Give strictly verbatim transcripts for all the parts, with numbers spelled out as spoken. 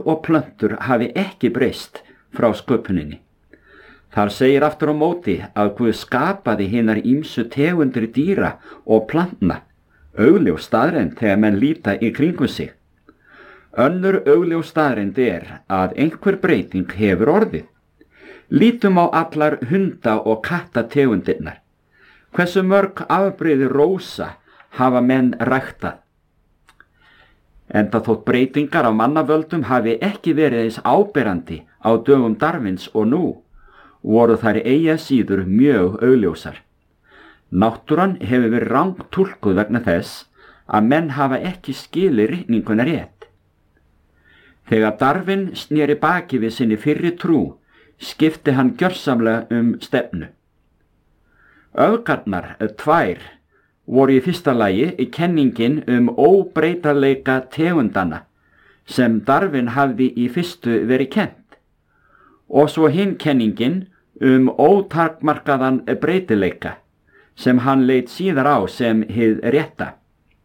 og plöntur hafi ekki breyst frá sköpuninni. Þar segir aftur á móti að Guð skapaði hinar ýmsu tegundir dýra og plantna, augljós staðreynd þegar menn líta í kringum sig. Önnur augljós staðreynd er að einhver breyting hefur orðið. Lítum á allar hunda- og kattategundirnar. Hversu mörg afbrigði rósa hafa menn ræktað? Enda þótt breytingar af mannavöldum hafi ekki verið eins áberandi á dögum Darwins og nú, voru þær eigi að síður mjög augljósar. Náttúran hefur verið rangtúlkuð vegna þess að menn hafa ekki skilið ritninguna rétt. Þegar Darwin sneri baki við sinni fyrri trú, skipti hann gjörsamlega um stefnu. Öfgarnar tvær voru í fyrsta lagi kenningin um óbreytanleika tegundana sem Darwin hafði í fyrstu verið kennt, og svo hinn kenningin um ótakmarkaðan breytileika sem hann leit síðar á sem hið rétta.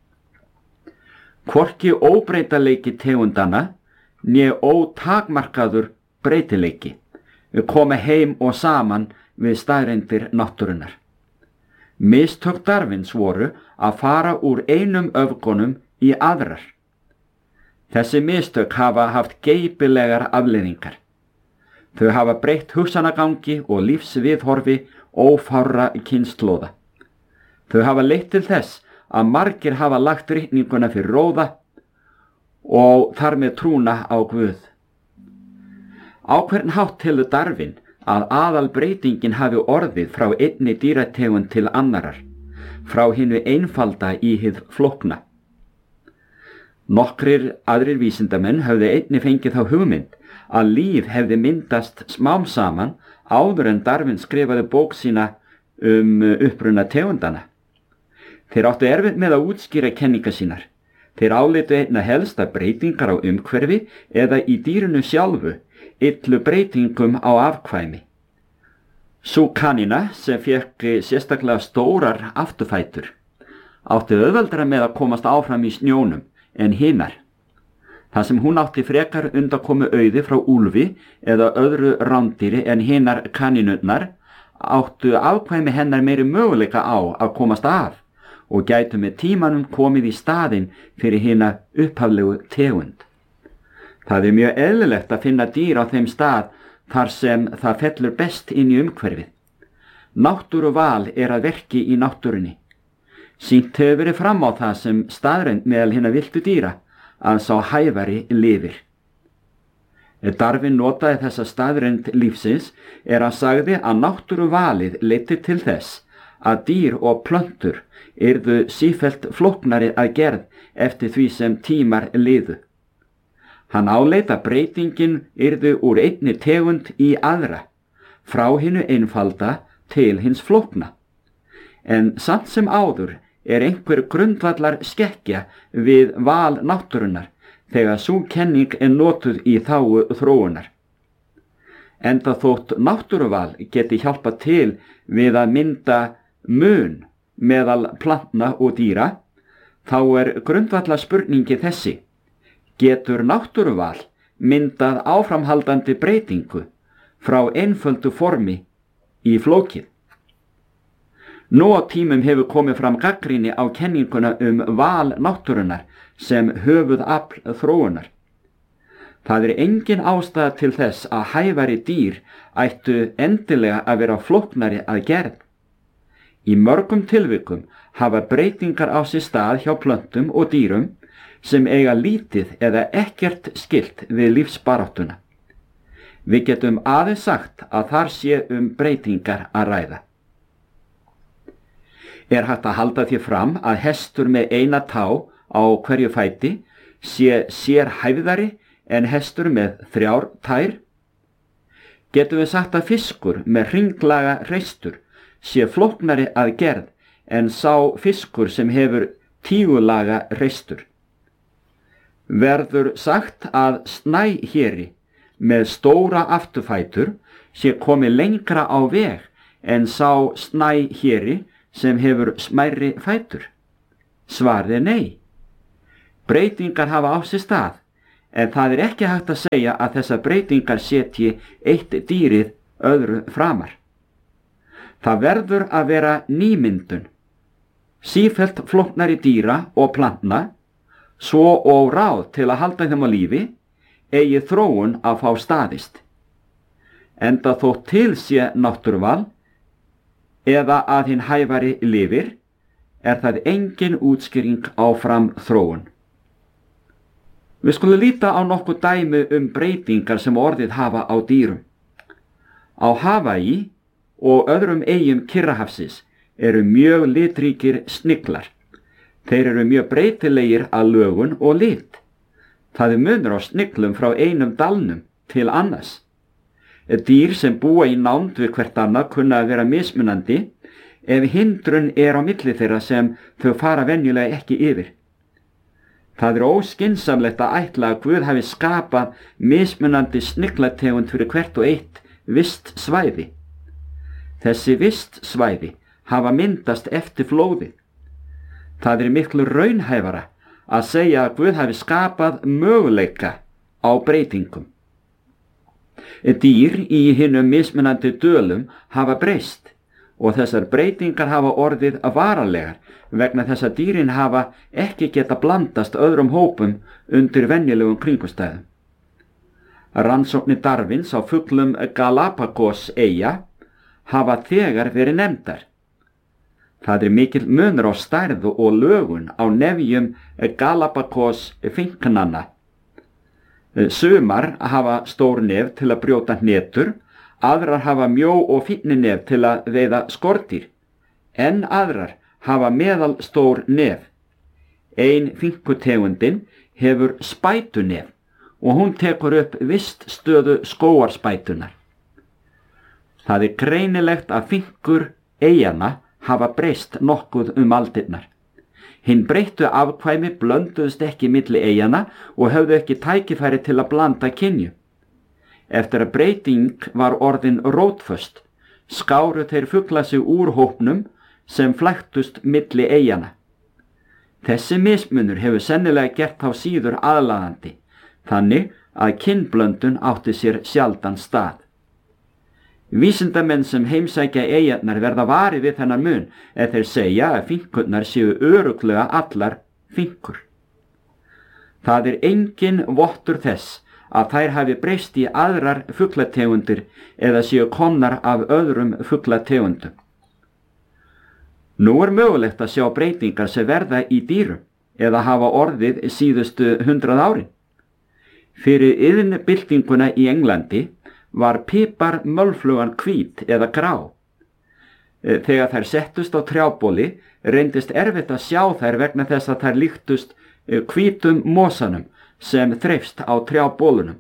Hvorki óbreytanleiki tegundana né ótakmarkaður breytileiki koma heim og saman við staðreyndir náttúrunnar. Mistök Darwins voru að fara úr einum öfgunum í aðrar. Þessi mistök hafa haft geypilegar afleiðingar. Þau hafa breytt hugsanagangi og lífsviðhorfi ófárra kynslóða. Þau hafa leitt til þess að margir hafa lagt ritninguna fyrir róða og þar með trúna á Guð. Á hvern hátt telur Darwin að aðal breytingin hafi orðið frá einni dýrategund til annarar, frá hinu einfalda í hið flókna? Nokkrir aðrir vísindamenn höfðu einni fengið þá hugmynd að líf hefði myndast smám saman áður en Darwin skrifaði bók sína um uppruna tegundana. Þeir áttu erfitt með að útskýra kenningar sínar. Þeir álitu einna helsta breytingar á umhverfi eða í dýrinu sjálfu, illu breytingum á afkvæmi. Sú kanína sem fékk sérstaklega stórar afturfætur átti auðveldara með að komast áfram í snjónum en hinar. Það sem hún átti frekar undankomu auði frá úlfi eða öðru rándýri en hinar kanínurnar áttu afkvæmi hennar meiri möguleika á að komast af og gætu með tímanum komið í staðinn fyrir hina upphaflegu tegund. Það er mjög eðlilegt að finna dýr á þeim stað þar sem það fellur best inn í umhverfið. Náttúruval er að verki í náttúrunni. Sýnt hefur verið fram á það sem staðreynd meðal hinna viltu dýra að sá hæfari lifir. Darwin notaði þessa staðreynd lífsins er að sagði að náttúruvalið leiddi til þess að dýr og plöntur yrðu sífellt flóknari að gerð eftir því sem tímar liðu. Hann áleit að breytingin yrðu úr einni tegund í aðra, frá hinu einfalda til hins flókna. En samt sem áður er einhver grundvallar skekkja við val náttúrunnar þegar sú kenning er notuð í þágu þróunar. Enda þótt náttúruval geti hjálpað til við að mynda mun meðal plantna og dýra, þá er grundvallar spurningi þessi: getur náttúruval myndað áframhaldandi breytingu frá einföldu formi í flókið? Nú á tímum hefur komið fram gagnrýni á kenninguna um val náttúrunnar sem höfuð afl þróunar. Það er engin ástæða til þess að hæfari dýr ættu endilega að vera flóknari að gerð. Í mörgum tilvikum hafa breytingar á sér stað hjá plöntum og dýrum sem eiga lítið eða ekkert skylt við lífsbaráttuna. Við getum aðeins sagt að þar sé um breytingar að ræða. Er hægt að halda því fram að hestur með eina tá á hverju fæti sé sérhæfðari en hestur með þrjár tær? Getum við sagt að fiskur með hringlaga hreistur sé flóknari að gerð en sá fiskur sem hefur tígulaga hreistur? Verður sagt að snæhéri með stóra afturfætur sé komið lengra á veg en sá snæhéri sem hefur smærri fætur? Svarið er nei. Breytingar hafa á sér stað, en það er ekki hægt að segja að þessar breytingar setji eitt dýrið öðru framar. Það verður að vera nýmyndun, sífellt flóknari dýra og plantna, svo og ráð til að halda þeim á lífi, eigi þróun að fá staðist. Enda þótt til sé náttúruval, eða að hinn hæfari lifir, er það engin útskýring á framþróun. Við skulum líta á nokkuð dæmi um breytingar sem orðið hafa á dýrum. Á Hawaii og öðrum eyjum Kyrrahafsins eru mjög litríkir sniglar. Þeir eru mjög breytilegir að lögun og lit. Það er munur á sniglum frá einum dalnum til annars. Dýr sem búa í nánd við hvert annað kunna að vera mismunandi ef hindrun er á milli þeirra sem þau fara venjulega ekki yfir. Það er óskynsamlegt að ætla að Guð hafi skapað mismunandi sniglategund fyrir hvert og eitt vist svæði. Þessi vist svæði hafa myndast eftir flóðið. Það er miklu raunhæfara að segja að Guð hafi skapað möguleika á breytingum. Dýr í hinum mismunandi dölum hafa breyst og þessar breytingar hafa orðið varanlegar vegna þess að dýrin hafa ekki geta blandast öðrum hópum undir venjulegum kringumstæðum. Rannsóknir Darwins á fuglum Galapagos eyja hafa þegar verið nefndar. Það er mikill munur á stærð og lögun á nefjum Galapagos finknanna. Sumar hafa stór nef til að brjóta hnetur, aðrar hafa mjó og fínni nef til að veiða skordýr, en aðrar hafa meðalstór nef. Ein finkutegundin hefur spætunef og hún tekur upp viststöðu skógarspætunar. Það er greinilegt að finkur eyjanna hafa breyst nokkuð um aldirnar. Hinn breyttu afkvæmi blönduðust ekki milli eyjanna og höfðu ekki tækifæri til að blanda kynju. Eftir að breyting var orðin rótföst, skáru þeir fugla sig úr hópnum sem flæktust milli eyjanna. Þessi mismunur hefur sennilega gert þá síður aðlaðandi, þannig að kynblöndun átti sér sjaldan stað. Vísindamenn sem heimsækja eyjarnar verða varir við þennan mun ef þeir segja að finkurnar séu örugglega allar finkur. Það er engin vottur þess að þær hafi breyst í aðrar fuglategundir eða séu komnar af öðrum fuglategundum. Nú er mögulegt að sjá breytingar sem verða í dýrum eða hafa orðið síðustu hundrað árin. Fyrir iðnbyltinguna í Englandi var pipar mölflugan hvít eða grá. Þegar þær settust á trjábóli reyndist erfitt að sjá þær vegna þess að þær líktust hvítum mosanum sem þreifst á trjábólunum.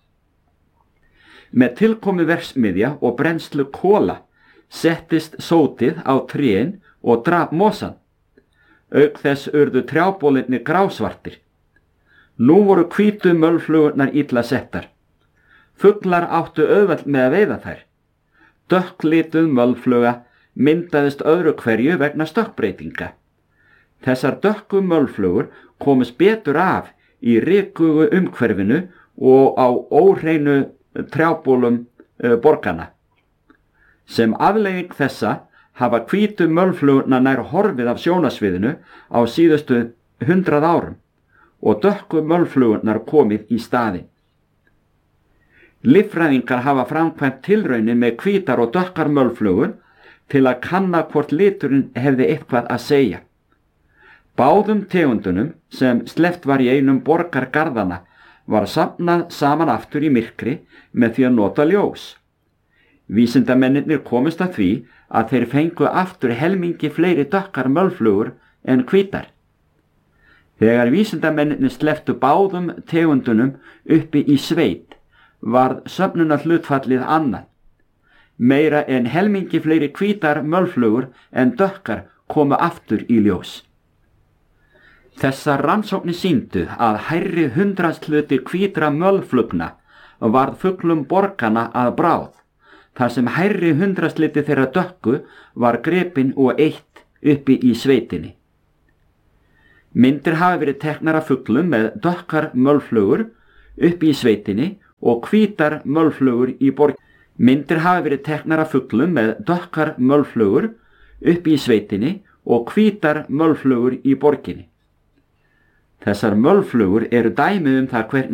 Með tilkomu verksmiðja og brennslu kola settist sótið á trén og drap mosan. Auk þess urðu trjábólinni grásvartir. Nú voru hvítu mölflugurnar illa settar. Fuglar áttu auðvelt með að veiða þær. Dökklituð mölfluga myndaðist öðru hverju vegna stökkbreytinga. Þessar dökku mölflugur komust betur af í rikugu umhverfinu og á óhreinu trjábólum borgana. Sem afleiðing þessa hafa hvítu mölflugurnar nær horfið af sjónasviðinu á síðustu hundrað árum og dökku mölflugurnar komið í staðinn. Líffræðingar hafa framkvæmt tilraunir með hvítar og dökkar mölflugur til að kanna hvort liturinn hefði eitthvað að segja. Báðum tegundunum sem sleppt var í einum borgargarðana var safnað saman aftur í myrkri með því að nota ljós. Vísindamennirnir komust að því að þeir fengu aftur helmingi fleiri dökkar mölflugur en hvítar. Þegar vísindamennirnir slepptu báðum tegundunum uppi í sveit varð söfnunarhlutfallið annað. Meira en helmingi fleiri hvítar mölflugur en dökkar komu aftur í ljós. Þessar rannsóknir sýndu að hærri hundraðshluti hvítra mölflugna varð fuglum borgana að bráð, þar sem hærri hundraðshluti þeirra dökku var gripinn og eitt uppi í sveitinni. Myndir hafa verið teknar af fuglum með dökkar mölflugur upp í sveitinni og hvítar mölflugur í borginni. Myndir hafa verið teknar af fuglum með dökkar mölflugur upp í sveitinni og hvítar mölflugur í borginni. Þessar mölflugur eru dæmi um það hvernig